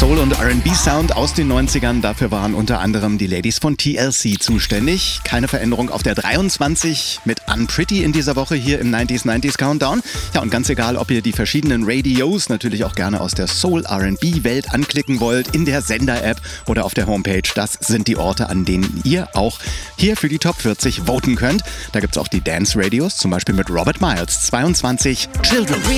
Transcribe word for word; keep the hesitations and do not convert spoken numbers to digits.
Soul- und R and B-Sound aus den neunzigern. Dafür waren unter anderem die Ladies von T L C zuständig. Keine Veränderung auf der dreiundzwanzig mit Unpretty in dieser Woche hier im neunziger neunziger Countdown. Ja, und ganz egal, ob ihr die verschiedenen Radios natürlich auch gerne aus der Soul-R and B-Welt anklicken wollt, in der Sender-App oder auf der Homepage, das sind die Orte, an denen ihr auch hier für die Top vierzig voten könnt. Da gibt's auch die Dance-Radios, zum Beispiel mit Robert Miles, zweiundzwanzig, Children.